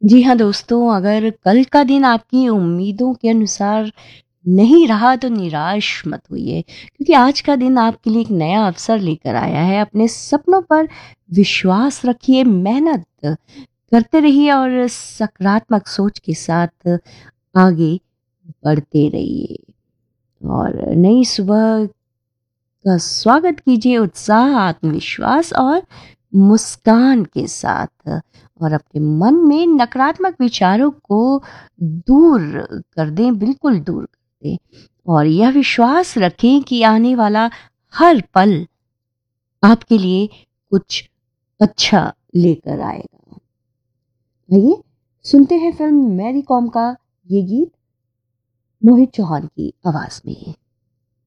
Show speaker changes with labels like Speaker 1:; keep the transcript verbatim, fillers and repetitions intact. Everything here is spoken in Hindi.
Speaker 1: जी हाँ दोस्तों, अगर कल का दिन आपकी उम्मीदों के अनुसार नहीं रहा तो निराश मत होइए, क्योंकि आज का दिन आपके लिए एक नया अवसर लेकर आया है। अपने सपनों पर विश्वास रखिए, मेहनत करते रहिए और सकारात्मक सोच के साथ आगे बढ़ते रहिए। और नई सुबह का स्वागत कीजिए उत्साह, आत्मविश्वास और मुस्कान के साथ, और अपने मन में नकारात्मक विचारों को दूर कर दें, बिल्कुल दूर कर दें, और यह विश्वास रखें कि आने वाला हर पल आपके लिए कुछ अच्छा लेकर आएगा। आइए सुनते हैं फिल्म मैरी कॉम का ये गीत मोहित चौहान की आवाज में।